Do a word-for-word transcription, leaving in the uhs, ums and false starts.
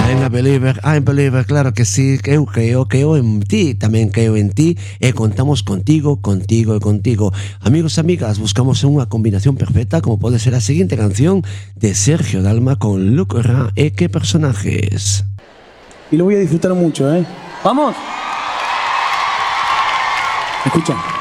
I'm a believer, I'm a believer, claro que sí, que eu creo, creo en ti, tamén creo en ti, e contamos contigo, contigo e contigo. Amigos e amigas, buscamos unha combinación perfecta como pode ser a seguinte canción de Sergio Dalma con Luc Ra e que personajes. Y lo voy a disfrutar mucho, ¿eh? ¡Vamos! Escucha.